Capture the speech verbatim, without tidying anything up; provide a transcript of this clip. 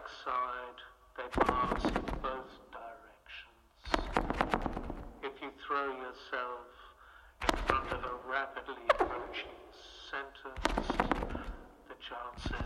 backside, they pass in both directions. If you throw yourself in front of a rapidly approaching sentence, the chances